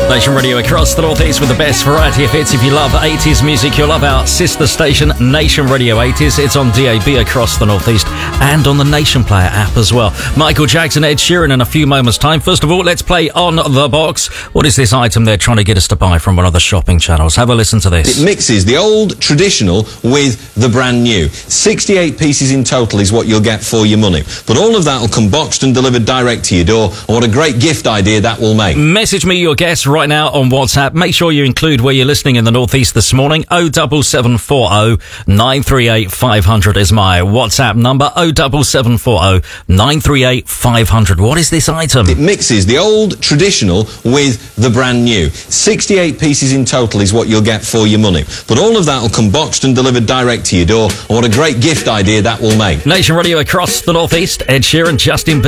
Nation Radio across the Northeast with the best variety of hits. If you love 80s music, you'll love our sister station, Nation Radio 80s. It's on DAB across the Northeast and on the Nation Player app as well. Michael Jackson, Ed Sheeran in a few moments' time. First of all, let's play On The Box. What is this item they're trying to get us to buy from one of the shopping channels? Have a listen to this. It mixes the old traditional with the brand new. 68 pieces in total is what you'll get for your money. But all of that will come boxed and delivered direct to your door. And what a great gift idea that will make. Message me your guess right now on WhatsApp. Make sure you include where you're listening in the Northeast this morning. 07740 938 500 is my WhatsApp number. 07740 938 500. What is this item? It mixes the old traditional with the brand new. 68 pieces in total is what you'll get for your money. But all of that will come boxed and delivered direct to your door. And what a great gift idea that will make. Nation Radio across the Northeast. Ed Sheeran, Justin Bieber.